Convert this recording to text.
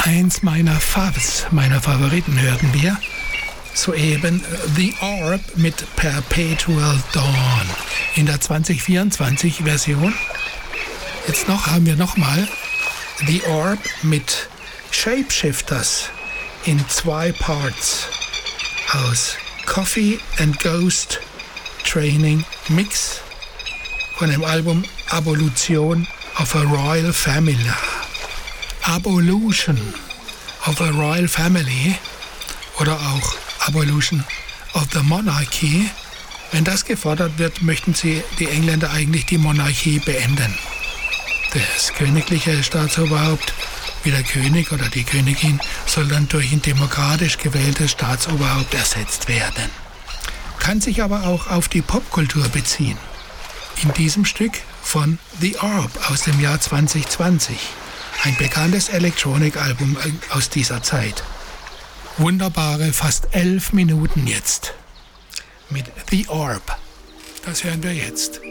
Eins meiner Faves, meiner Favoriten hörten wir. Soeben The Orb mit Perpetual Dawn in der 2024-Version. Jetzt haben wir nochmal The Orb mit Shapeshifters in 2 Parts aus Coffee and Ghost Training Mix von dem Album Abolution of a Royal Family. Abolution of a Royal Family oder auch Abolition of the Monarchy. Wenn das gefordert wird, möchten die Engländer eigentlich die Monarchie beenden. Das königliche Staatsoberhaupt, wie der König oder die Königin, soll dann durch ein demokratisch gewähltes Staatsoberhaupt ersetzt werden. Kann sich aber auch auf die Popkultur beziehen. In diesem Stück von The Orb aus dem Jahr 2020. Ein bekanntes Electronic-Album aus dieser Zeit. Wunderbare fast 11 Minuten jetzt mit The Orb. Das hören wir jetzt.